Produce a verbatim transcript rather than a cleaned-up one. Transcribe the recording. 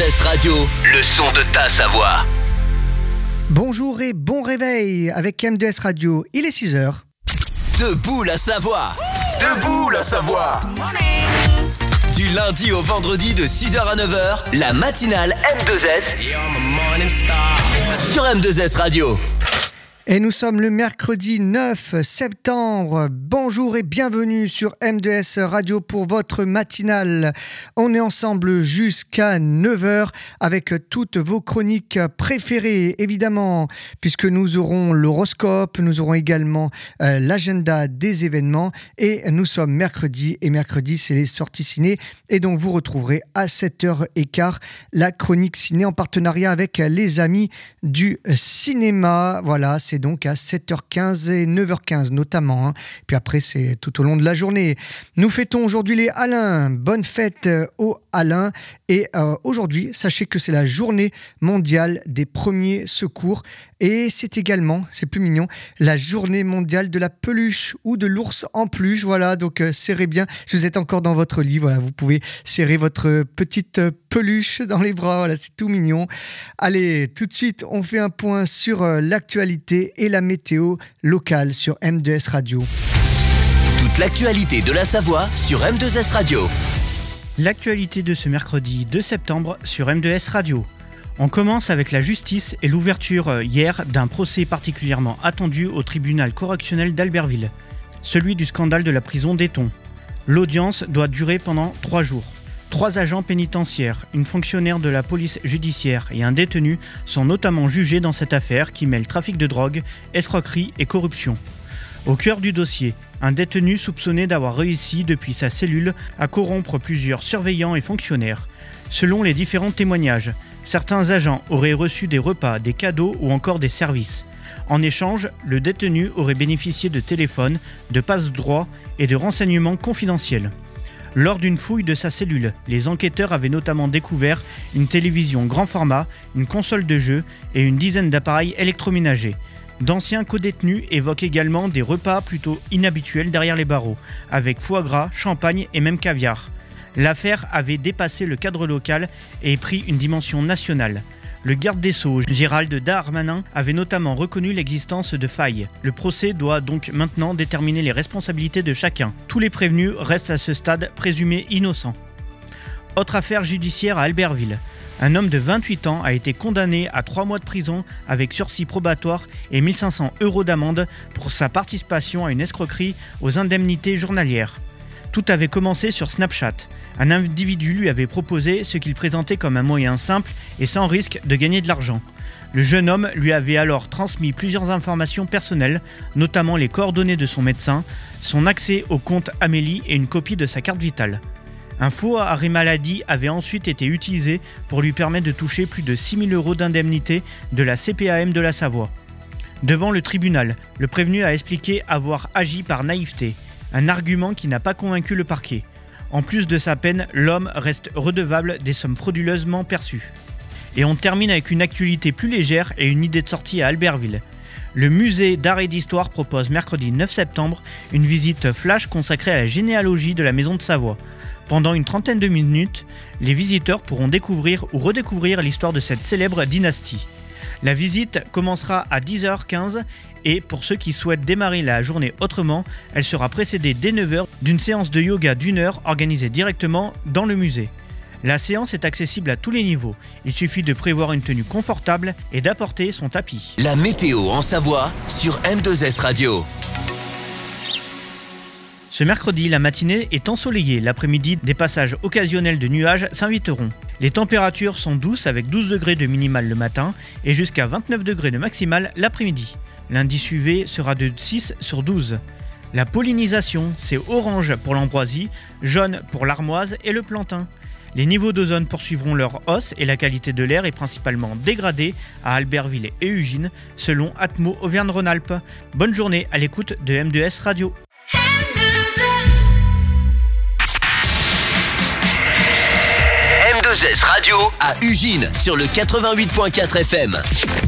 S Radio, le son de ta Savoie. Bonjour et bon réveil avec M deux S Radio, il est six heures. Debout la Savoie. Debout la Savoie. Du lundi au vendredi de six heures à neuf heures, la matinale M deux S sur M deux S Radio. Et nous sommes le mercredi neuf septembre. Bonjour et bienvenue sur M deux S Radio pour votre matinale. On est ensemble jusqu'à neuf heures avec toutes vos chroniques préférées, évidemment, puisque nous aurons l'horoscope, nous aurons également euh, l'agenda des événements et nous sommes mercredi et mercredi c'est les sorties ciné et donc vous retrouverez à sept heures quinze la chronique ciné en partenariat avec les amis du cinéma. Voilà, c'est donc à sept heures quinze et neuf heures quinze notamment. Hein. Puis après, c'est tout au long de la journée. Nous fêtons aujourd'hui les Alains. Bonne fête aux Alains. Et euh, aujourd'hui, sachez que c'est la journée mondiale des premiers secours. Et c'est également, c'est plus mignon, la journée mondiale de la peluche ou de l'ours en peluche. Voilà, donc euh, serrez bien. Si vous êtes encore dans votre lit, voilà, vous pouvez serrer votre petite peluche dans les bras. Voilà, c'est tout mignon. Allez, tout de suite, on fait un point sur euh, l'actualité et la météo locale sur M deux S Radio. Toute l'actualité de la Savoie sur M deux S Radio. L'actualité de ce mercredi deux septembre sur M deux S Radio. On commence avec la justice et l'ouverture hier d'un procès particulièrement attendu au tribunal correctionnel d'Albertville, celui du scandale de la prison d'Éton. L'audience doit durer pendant trois jours. Trois agents pénitentiaires, une fonctionnaire de la police judiciaire et un détenu sont notamment jugés dans cette affaire qui mêle trafic de drogue, escroquerie et corruption. Au cœur du dossier, un détenu soupçonné d'avoir réussi depuis sa cellule à corrompre plusieurs surveillants et fonctionnaires. Selon les différents témoignages, certains agents auraient reçu des repas, des cadeaux ou encore des services. En échange, le détenu aurait bénéficié de téléphones, de passe-droits et de renseignements confidentiels. Lors d'une fouille de sa cellule, les enquêteurs avaient notamment découvert une télévision grand format, une console de jeu et une dizaine d'appareils électroménagers. D'anciens codétenus évoquent également des repas plutôt inhabituels derrière les barreaux, avec foie gras, champagne et même caviar. L'affaire avait dépassé le cadre local et pris une dimension nationale. Le garde des Sceaux, Gérald Darmanin, avait notamment reconnu l'existence de failles. Le procès doit donc maintenant déterminer les responsabilités de chacun. Tous les prévenus restent à ce stade présumés innocents. Autre affaire judiciaire à Albertville. Un homme de vingt-huit ans a été condamné à trois mois de prison avec sursis probatoire et mille cinq cents euros d'amende pour sa participation à une escroquerie aux indemnités journalières. Tout avait commencé sur Snapchat. Un individu lui avait proposé ce qu'il présentait comme un moyen simple et sans risque de gagner de l'argent. Le jeune homme lui avait alors transmis plusieurs informations personnelles, notamment les coordonnées de son médecin, son accès au compte Amélie et une copie de sa carte vitale. Un faux arrêt maladie avait ensuite été utilisé pour lui permettre de toucher plus de six mille euros d'indemnité de la C P A M de la Savoie. Devant le tribunal, le prévenu a expliqué avoir agi par naïveté, un argument qui n'a pas convaincu le parquet. En plus de sa peine, l'homme reste redevable des sommes frauduleusement perçues. Et on termine avec une actualité plus légère et une idée de sortie à Albertville. Le musée d'art et d'histoire propose mercredi neuf septembre une visite flash consacrée à la généalogie de la maison de Savoie. Pendant une trentaine de minutes, les visiteurs pourront découvrir ou redécouvrir l'histoire de cette célèbre dynastie. La visite commencera à dix heures quinze et pour ceux qui souhaitent démarrer la journée autrement, elle sera précédée dès neuf heures d'une séance de yoga d'une heure organisée directement dans le musée. La séance est accessible à tous les niveaux. Il suffit de prévoir une tenue confortable et d'apporter son tapis. La météo en Savoie sur M deux S Radio. Ce mercredi, la matinée est ensoleillée. L'après-midi, des passages occasionnels de nuages s'inviteront. Les températures sont douces avec douze degrés de minimal le matin et jusqu'à vingt-neuf degrés de maximal l'après-midi. L'indice U V sera de six sur douze. La pollinisation, c'est orange pour l'ambroisie, jaune pour l'armoise et le plantain. Les niveaux d'ozone poursuivront leur hausse et la qualité de l'air est principalement dégradée à Albertville et Ugine, selon Atmo Auvergne-Rhône-Alpes. Bonne journée à l'écoute de M deux S Radio. M deux S Radio à Ugine sur le quatre-vingt-huit virgule quatre F M.